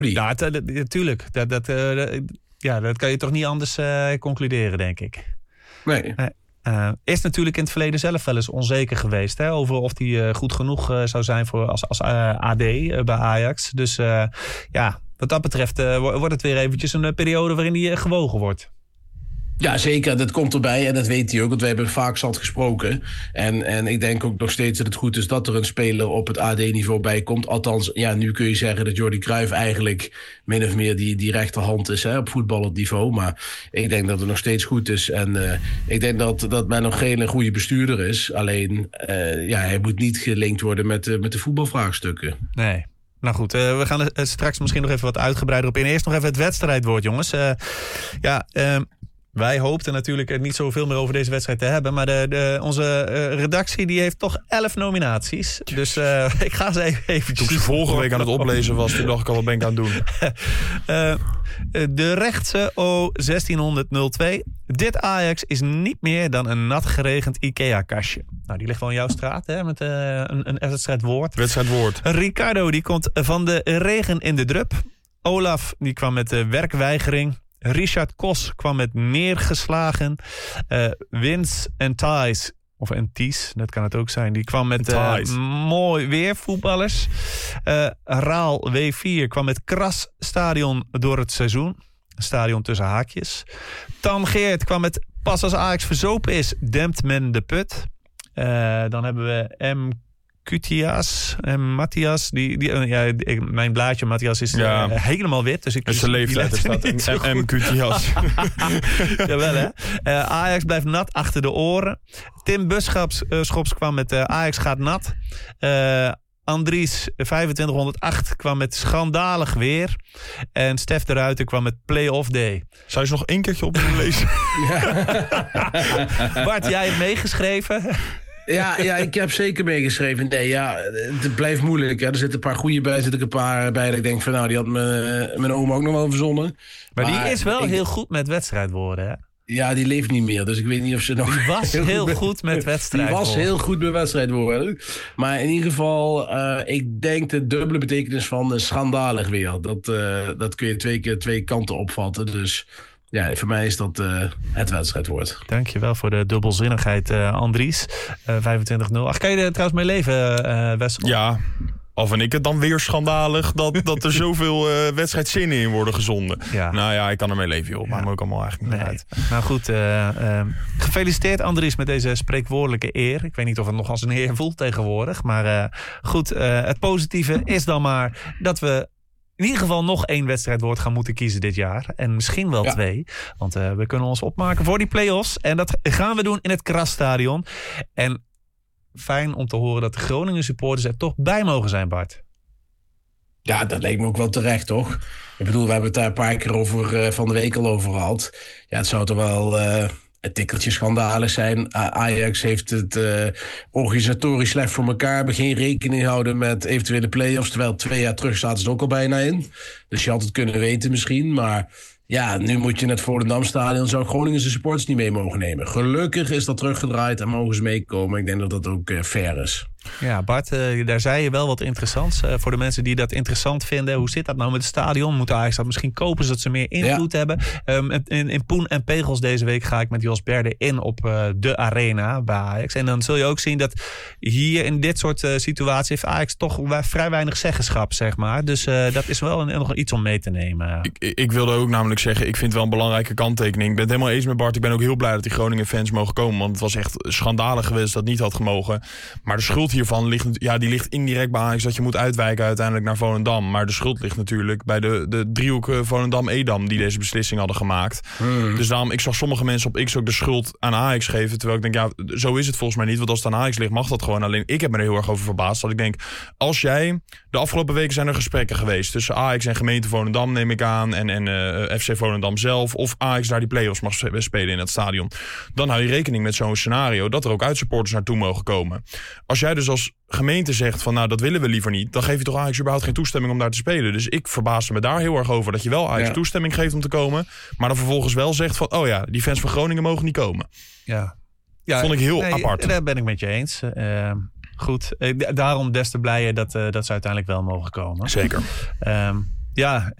Ja, natuurlijk. Dat kan je toch niet anders concluderen, denk ik. Nee. Is natuurlijk in het verleden zelf wel eens onzeker geweest. Hè, over of hij goed genoeg zou zijn voor als AD bij Ajax. Dus wat dat betreft wordt het weer eventjes een periode waarin hij gewogen wordt. Ja, zeker. Dat komt erbij en dat weet hij ook. Want wij hebben vaak zat gesproken. En ik denk ook nog steeds dat het goed is dat er een speler op het AD-niveau bij komt. Althans, nu kun je zeggen dat Jordi Cruijff eigenlijk min of meer die rechterhand is op voetballend niveau. Maar ik denk dat het nog steeds goed is. En ik denk dat men nog geen goede bestuurder is. Alleen, hij moet niet gelinkt worden met de voetbalvraagstukken. Nee. Nou goed, we gaan er straks misschien nog even wat uitgebreider op in. Eerst nog even het wedstrijdwoord, jongens. Wij hoopten natuurlijk niet zoveel meer over deze wedstrijd te hebben. Maar onze redactie die heeft toch 11 nominaties. Dus ik ga ze eventjes... Toen ik ze vorige week aan het oplezen was, toen dacht ik al, wat ben ik aan het doen? De rechtse O1602. Dit Ajax is niet meer dan een nat geregend IKEA-kastje. Nou, die ligt wel in jouw straat, hè? Met een wedstrijdwoord. Wedstrijdwoord. Ricardo, die komt van de regen in de drup. Olaf, die kwam met de werkweigering. Richard Kos kwam met neergeslagen. Vince en Thijs, of Ties, dat kan het ook zijn. Die kwam met mooi weer voetballers. Raal W4 kwam met kras stadion door het seizoen. Stadion tussen haakjes. Tan Geert kwam met pas als Ajax verzopen is, dempt men de put. Dan hebben we M. Cutias en Matthias. Mijn blaadje Matthias is helemaal wit. Dus ik zijn leeftijd staat M. Cutias. Jawel, hè? Ajax blijft nat achter de oren. Tim Buschops kwam met Ajax gaat nat. Andries 2508 kwam met schandalig weer. En Stef de Ruiter kwam met Play-off Day. Zou je ze nog één keertje op willen lezen? Bart, jij hebt meegeschreven. Ja, ik heb zeker meegeschreven. Nee, het blijft moeilijk. Hè. Er zitten een paar goede bij, er zitten een paar bij dat ik denk van die had mijn oom ook nog wel verzonnen. Maar die is wel heel goed met wedstrijdwoorden, hè? Ja, die leeft niet meer, dus ik weet niet of ze nog... Die was heel goed met wedstrijdwoorden. Die was heel goed met wedstrijdwoorden. Maar in ieder geval, ik denk de dubbele betekenis van schandalig weer. Dat kun je twee kanten opvatten, dus... Ja, voor mij is dat het wedstrijdwoord. Dankjewel voor de dubbelzinnigheid, Andries. 25-0. Kan je er trouwens mee leven, Wessel? Ja, al vind ik het dan weer schandalig dat er zoveel wedstrijd-zinnen in worden gezonden. Ja. Nou ja, ik kan ermee leven, joh. Maakt me ook allemaal eigenlijk niet uit. Nou goed, gefeliciteerd Andries met deze spreekwoordelijke eer. Ik weet niet of het nog als een eer voelt tegenwoordig. Maar goed, het positieve is dan maar dat we... in ieder geval nog 1 wedstrijdwoord gaan moeten kiezen dit jaar. En misschien wel 2. Want we kunnen ons opmaken voor die play-offs. En dat gaan we doen in het Krasstadion. En fijn om te horen dat de Groningen supporters er toch bij mogen zijn, Bart. Ja, dat leek me ook wel terecht, toch? Ik bedoel, we hebben het daar een paar keer over van de week al over gehad. Ja, het zou toch wel... een tikkeltje schandalig zijn. Ajax heeft het organisatorisch slecht voor elkaar. Hebben geen rekening houden met eventuele play-offs. Terwijl 2 jaar terug zaten ze er ook al bijna in. Dus je had het kunnen weten misschien. Maar ja, nu moet je in het Volendamstadion... zou Groningen zijn supporters niet mee mogen nemen. Gelukkig is dat teruggedraaid en mogen ze meekomen. Ik denk dat dat ook fair is. Ja, Bart, daar zei je wel wat interessants. Voor de mensen die dat interessant vinden. Hoe zit dat nou met het stadion? Moet Ajax dat misschien kopen zodat ze meer invloed hebben? In Poen en Pegels deze week ga ik met Jos Berde in op de arena bij Ajax. En dan zul je ook zien dat hier in dit soort situaties... heeft Ajax toch vrij weinig zeggenschap, zeg maar. Dus dat is wel nog iets om mee te nemen. Ik wilde ook namelijk zeggen, ik vind het wel een belangrijke kanttekening. Ik ben het helemaal eens met Bart. Ik ben ook heel blij dat die Groningen fans mogen komen. Want het was echt schandalig geweest dat het niet had gemogen. Maar de schuld hiervan ligt indirect bij Ajax dat je moet uitwijken uiteindelijk naar Volendam. Maar de schuld ligt natuurlijk bij de driehoek Volendam-Edam die deze beslissing hadden gemaakt. Dus daarom, ik zag sommige mensen op X ook de schuld aan Ajax geven. Terwijl ik denk, zo is het volgens mij niet. Want als het aan Ajax ligt, mag dat gewoon. Alleen ik heb me er heel erg over verbaasd. Dat ik denk, als jij... De afgelopen weken zijn er gesprekken geweest tussen Ajax en gemeente Volendam, neem ik aan. En FC Volendam zelf. Of Ajax daar die play-offs mag spelen in het stadion. Dan hou je rekening met zo'n scenario dat er ook uitsupporters naartoe mogen komen. Als jij dus als gemeente zegt van dat willen we liever niet, dan geef je toch Ajax überhaupt geen toestemming om daar te spelen. Dus ik verbaasde me daar heel erg over dat je wel Ajax toestemming geeft om te komen, maar dan vervolgens wel zegt van die fans van Groningen mogen niet komen. Ja, vond ik heel apart. Daar ben ik met je eens. Goed, daarom des te blijer dat ze uiteindelijk wel mogen komen. Zeker. Ja,